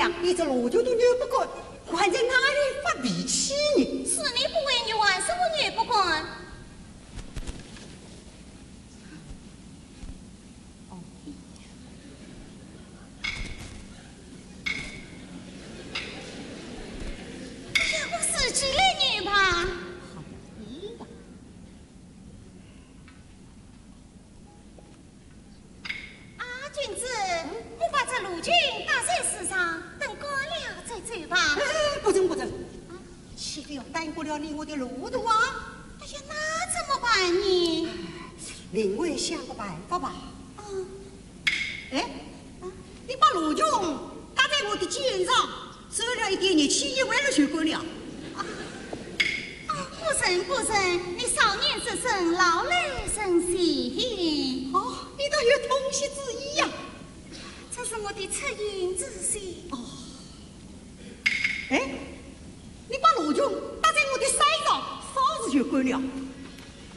娘，你这罗舅都女不管，还在哪里发脾气呢？ 是你不为女还是我女不管？几类女吧？啊，君子，我把这卢军打在世上，等过了再走吧。 不成不成，岂不要耽误了你我的路途啊？ 哎呀，那怎么办呢？ 另外想个办法吧。 哦， 哎，你把卢军打在我的肩上，收了一点你7亿万了就够了。 不成，你少年之身，老来生喜。 哦，你倒有同心之意呀！ 这是我的恻隐之心。 哦，哎，你把罗军打在我的腮上，嗓子就够了。